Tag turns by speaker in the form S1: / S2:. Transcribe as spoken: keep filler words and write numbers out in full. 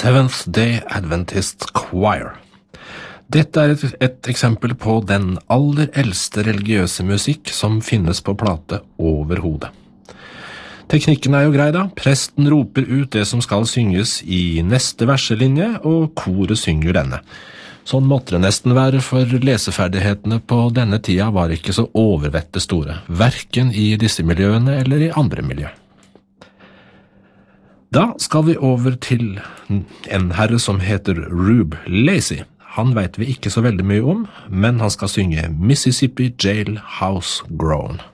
S1: Seventh-day Adventist Choir. Dette er et, et eksempel på den aller eldste religiøse musikk som finnes på plate overhodet. Teknikken er jo grei da. Presten roper ut det som skal synges i neste verselinje, og koret synger denne. Sånn måtte det nesten være, for leseferdighetene på denne tida var ikke så overvette store, hverken i disse miljøene eller i andre miljø. Da skal vi over til en herre som heter Rube Lacy. Han vet vi ikke så veldig mye om, men han skal synge Mississippi Jailhouse Groan.